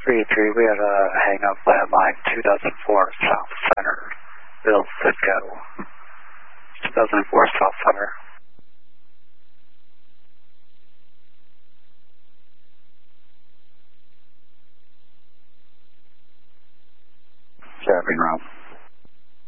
3-3, we had a hang up landline 2004 South Center, Bill Sitco. 2004 South Center. Seven, Rob.